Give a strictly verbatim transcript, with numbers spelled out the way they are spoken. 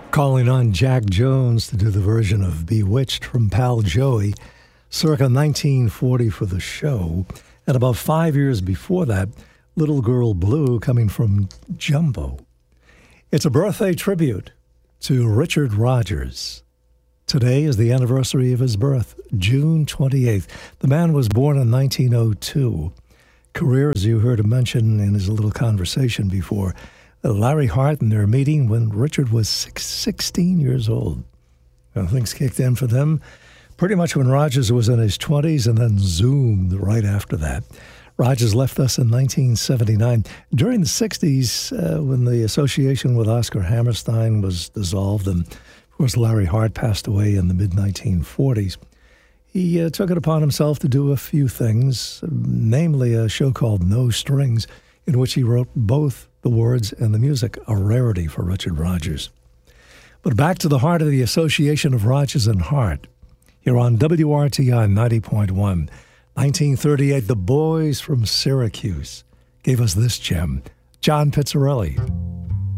Calling on Jack Jones to do the version of Bewitched from Pal Joey, circa nineteen forty for the show. And about five years before that, Little Girl Blue coming from Jumbo. It's a birthday tribute to Richard Rodgers. Today is the anniversary of his birth, June twenty-eighth. The man was born in nineteen oh two. Career, as you heard him mention in his little conversation before, Larry Hart and their meeting when Richard was six, sixteen years old. And things kicked in for them pretty much when Rodgers was in his twenties and then zoomed right after that. Rodgers left us in nineteen seventy-nine. During the sixties, uh, when the association with Oscar Hammerstein was dissolved, and of course Larry Hart passed away in the mid nineteen forties, he uh, took it upon himself to do a few things, namely a show called No Strings, in which he wrote both the words and the music, a rarity for Richard Rodgers. But back to the heart of the association of Rodgers and Hart. Here on W R T I ninety point one, nineteen thirty-eight, the boys from Syracuse gave us this gem, John Pizzarelli.